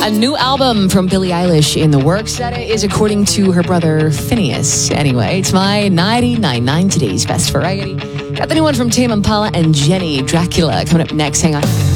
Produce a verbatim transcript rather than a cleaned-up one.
A new album from Billie Eilish in the works. That is according to her brother Phineas. Anyway, it's my ninety-nine point nine today's Best Variety. Got the new one from Tame Impala and Jenny, Dracula, coming up next. Hang on.